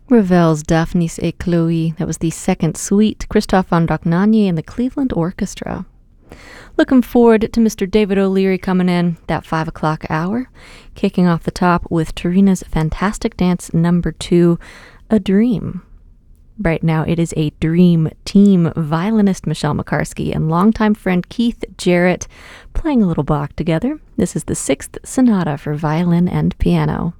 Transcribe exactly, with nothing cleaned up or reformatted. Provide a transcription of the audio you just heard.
Ravel's Daphnis et Chloe. That was the second suite. Christoph von Dohnanyi and the Cleveland Orchestra. Looking forward to Mister David O'Leary coming in that five o'clock hour, kicking off the top with Tarina's Fantastic Dance number two, A Dream. Right now it is a dream team. Violinist Michelle McCarsky and longtime friend Keith Jarrett playing a little Bach together. This is the sixth sonata for violin and piano.